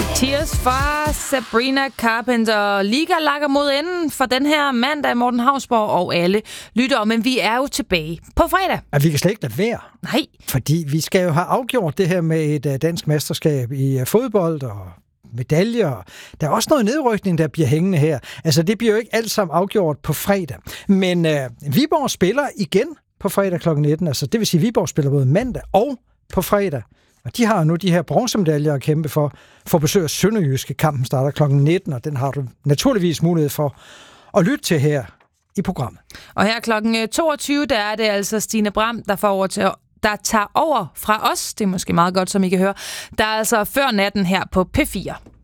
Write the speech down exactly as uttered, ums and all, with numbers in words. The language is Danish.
Tears fra Sabrina Carpenter. Liga lakker mod enden for den her mandag, Morten Hausborg og alle lytter. Men vi er jo tilbage på fredag. Ja, vi kan slet ikke lade være. Nej. Fordi vi skal jo have afgjort det her med et uh, dansk mesterskab i uh, fodbold og medaljer. Der er også noget nedrykning, der bliver hængende her. Altså, det bliver jo ikke alt sammen afgjort på fredag. Men uh, Viborg spiller igen på fredag klokken nitten. Altså, det vil sige, at Viborg spiller både mandag og på fredag. Og de har nu de her bronzemedaljer at kæmpe for, for besøg af Sønderjyske. Kampen starter klokken nitten, og den har du naturligvis mulighed for at lytte til her i programmet. Og her klokken toogtyve, der er det altså Stine Bram, der får over til der tager over fra os. Det er måske meget godt, som I kan høre. Der er altså før natten her på P fire.